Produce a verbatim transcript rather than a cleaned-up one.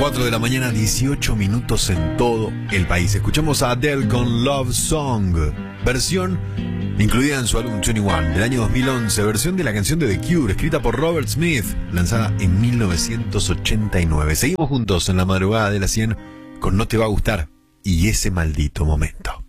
cuatro de la mañana, dieciocho minutos en todo el país. Escuchamos a Adele con Love Song, versión incluida en su álbum veintiuno del año dos mil once, versión de la canción de The Cure, escrita por Robert Smith, lanzada en mil novecientos ochenta y nueve. Seguimos juntos en la madrugada de las cien con No Te Va a Gustar y Ese Maldito Momento.